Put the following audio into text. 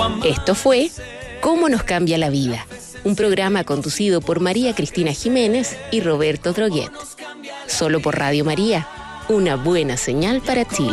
Esto fue ¿Cómo nos cambia la vida? Un programa conducido por María Cristina Jiménez y Roberto Droguet. Solo por Radio María, una buena señal para Chile.